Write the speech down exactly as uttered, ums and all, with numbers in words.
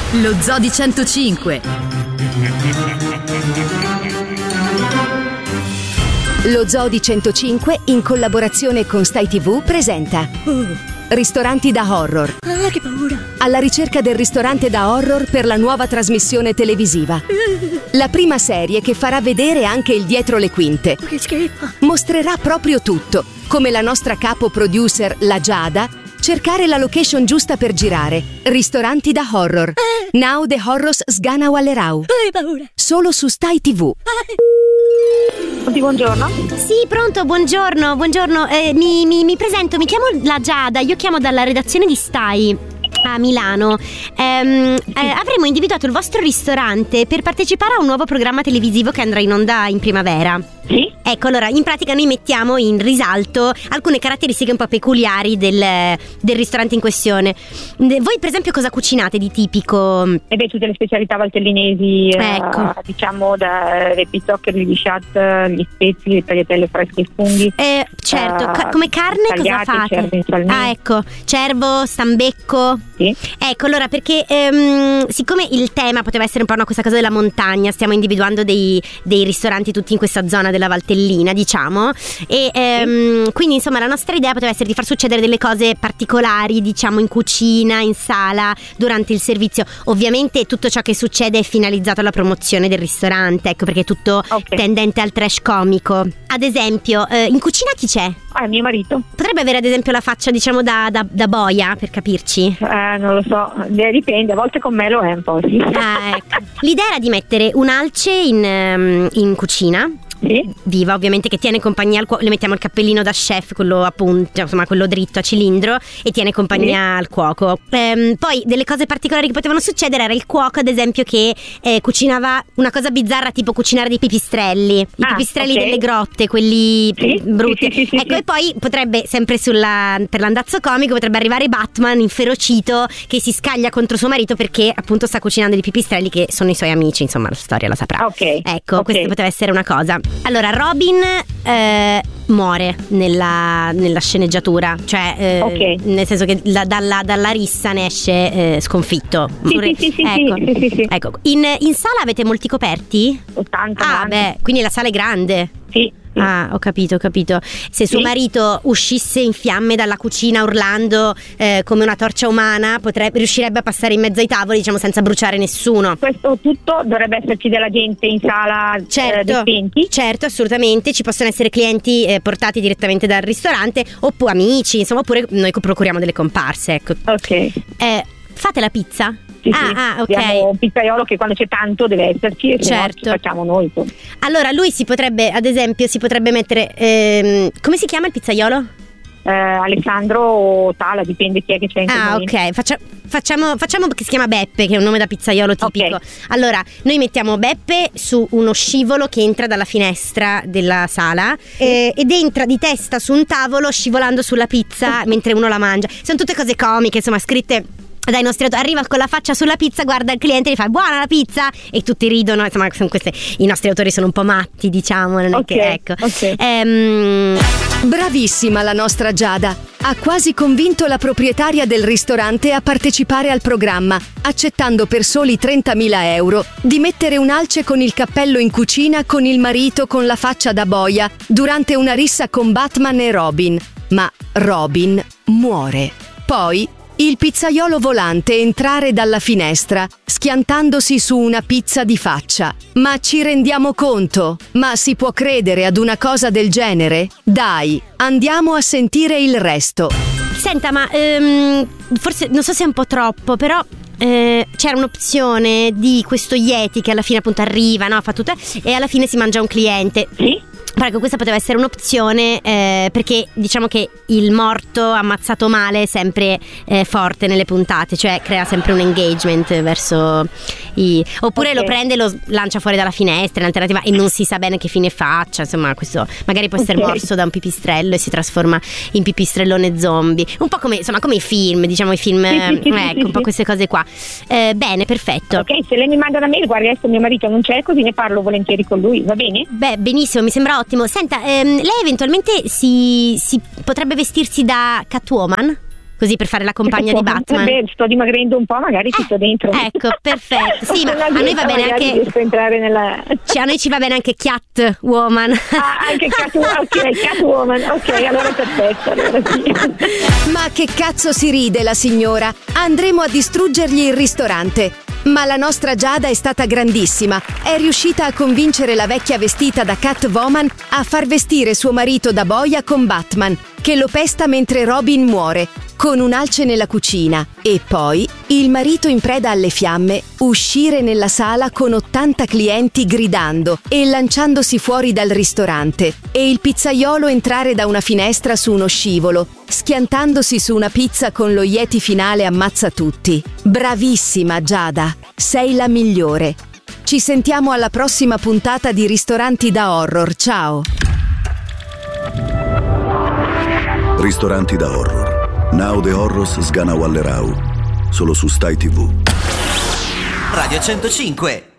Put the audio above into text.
Lo Zoo di centocinque. Lo Zoo di centocinque, in collaborazione con Stai tivù, presenta Ristoranti da horror. Ah, che paura! Alla ricerca del ristorante da horror per la nuova trasmissione televisiva. La prima serie che farà vedere anche il dietro le quinte. Che schifo! Mostrerà proprio tutto, come la nostra capo producer, la Giada, cercare la location giusta per girare. Ristoranti da horror. Eh. Now the horrors sgana wallerau. Che paura! Solo su Stai tivù. Buongiorno. Sì, pronto, buongiorno, buongiorno. Eh, mi, mi, mi presento, mi chiamo la Giada, io chiamo dalla redazione di Stai a Milano. Ehm, eh, avremo individuato il vostro ristorante per partecipare a un nuovo programma televisivo che andrà in onda in primavera. Sì? Ecco, allora, in pratica noi mettiamo in risalto alcune caratteristiche un po' peculiari del, del ristorante in questione. Voi, per esempio, cosa cucinate di tipico? E beh, tutte le specialità valtellinesi, Ecco. eh, diciamo, dalle pizzocche, gli chat, gli spezzi, le tagliatelle fresche e funghi. Eh, certo, Eh, ca- come carne cosa tagliati, fate? cervo, naturalmente. Ah, ecco, cervo, stambecco. Sì. Ecco, allora, perché ehm, siccome il tema poteva essere un po' una, questa cosa della montagna, stiamo individuando dei, dei ristoranti tutti in questa zona della Valtellina, diciamo, e ehm, sì. Quindi insomma la nostra idea poteva essere di far succedere delle cose particolari, diciamo, in cucina, in sala, durante il servizio. Ovviamente tutto ciò che succede è finalizzato alla promozione del ristorante, ecco, perché è tutto Okay. tendente al trash comico. Ad esempio, eh, in cucina chi c'è? Ah, mio marito. Potrebbe avere ad esempio la faccia, diciamo, da, da, da boia, per capirci. Eh, non lo so, eh, dipende, a volte con me lo è un po', sì. Ah, ecco. L'idea era di mettere un'alce in, um, in cucina. Sì. Viva, ovviamente, che tiene compagnia al cuoco. Le mettiamo il cappellino da chef, quello appunto, insomma, quello dritto a cilindro, e tiene compagnia Sì. al cuoco. Ehm, poi delle cose particolari che potevano succedere era il cuoco, ad esempio, che eh, cucinava una cosa bizzarra, tipo cucinare dei pipistrelli, i Ah, pipistrelli ok. delle grotte, quelli Sì, brutti. sì, sì, sì, ecco, sì. e poi potrebbe, sempre sulla, per l'andazzo comico, potrebbe arrivare Batman inferocito che si scaglia contro suo marito perché appunto sta cucinando dei pipistrelli che sono i suoi amici. Insomma, la storia la saprà. Ok. Ecco, Ok. questa poteva essere una cosa. Allora, Robin eh, muore nella, nella sceneggiatura, cioè eh, Ok. nel senso che la- dalla, dalla rissa ne esce eh, sconfitto. Sì, Pure- sì, sì, sì, ecco. sì, sì, sì. Ecco. In, in sala avete molti coperti? ottanta Ah, anni. beh, quindi la sala è grande. Sì. Sì. Ah, ho capito, ho capito. Se suo Sì. marito uscisse in fiamme dalla cucina urlando eh, come una torcia umana, potrebbe, riuscirebbe a passare in mezzo ai tavoli, diciamo, senza bruciare nessuno. Questo tutto dovrebbe esserci della gente in sala, eh, Certo, decenti. certo, assolutamente. Ci possono essere clienti eh, portati direttamente dal ristorante, oppure amici, insomma, oppure noi procuriamo delle comparse, ecco. Ok. Eh, fate la pizza? Sì, ah, sì. ah, ok. Abbiamo un pizzaiolo che quando c'è tanto deve esserci, e se no Certo. ci facciamo noi. poi. Allora, lui si potrebbe, ad esempio, si potrebbe mettere ehm, come si chiama il pizzaiolo? Eh, Alessandro o Tala, dipende chi è che c'è in quel Ah, momento. ok. Faccia- facciamo, facciamo che si chiama Beppe, che è un nome da pizzaiolo tipico. Ok. Allora, noi mettiamo Beppe su uno scivolo che entra dalla finestra della sala eh, ed entra di testa su un tavolo scivolando sulla pizza mentre uno la mangia. Sono tutte cose comiche, insomma, scritte dai nostri autori. Arriva con la faccia sulla pizza, guarda il cliente e gli fa buona la pizza, e tutti ridono. Insomma, sono queste, i nostri autori sono un po' matti, diciamo, non è Ok, che, ecco. ok. Ehm, Bravissima la nostra Giada. Ha quasi convinto la proprietaria del ristorante a partecipare al programma, accettando per soli trentamila euro di mettere un'alce con il cappello in cucina con il marito con la faccia da boia durante una rissa con Batman e Robin. Ma Robin muore. Poi il pizzaiolo volante entrare dalla finestra, schiantandosi su una pizza di faccia. Ma ci rendiamo conto? Ma si può credere ad una cosa del genere? Dai, andiamo a sentire il resto. Senta, ma ehm, forse non so se è un po' troppo, però eh, c'era un'opzione di questo Yeti che alla fine appunto arriva, no? Fa tutto e alla fine si mangia un cliente. Sì? Ecco, questa poteva essere un'opzione eh, perché diciamo che il morto ammazzato male è sempre eh, forte nelle puntate, cioè crea sempre un engagement verso i... Oppure Ok. lo prende e lo lancia fuori dalla finestra in alternativa e non si sa bene che fine faccia. Insomma, questo magari può essere Ok. morso da un pipistrello e si trasforma in pipistrellone zombie. Un po' come, insomma, come i film, diciamo i film, Sì, sì, sì, eh, sì, ecco, sì, un po' sì. queste cose qua. Eh, bene, perfetto. Ok, se lei mi manda una mail, guardi, adesso mio marito non c'è, così ne parlo volentieri con lui, va bene? Beh, benissimo, mi sembra ottimo. Senta, ehm, lei eventualmente si, si potrebbe vestirsi da Catwoman? così per fare la compagna di Batman. Beh, sto dimagrendo un po', magari ci sto dentro. Ecco, perfetto. Sì, ma a noi va bene anche riesco a entrare nella... cioè, a noi ci va bene anche Catwoman. Ah, anche Catwoman, ok, Catwoman, ok, allora perfetto, allora sì. Ma che cazzo si ride la signora? Andremo a distruggergli il ristorante. Ma la nostra Giada è stata grandissima. È riuscita a convincere la vecchia vestita da Catwoman a far vestire suo marito da boia con Batman, che lo pesta mentre Robin muore, con un'alce nella cucina. E poi il marito in preda alle fiamme uscire nella sala con ottanta clienti gridando e lanciandosi fuori dal ristorante, e il pizzaiolo entrare da una finestra su uno scivolo, schiantandosi su una pizza con lo Yeti finale ammazza tutti. Bravissima Giada, sei la migliore. Ci sentiamo alla prossima puntata di Ristoranti da Horror, ciao! Ristoranti da Horror. Now the Horrors sgana Wallerau. Solo su Stai tivù. Radio centocinque.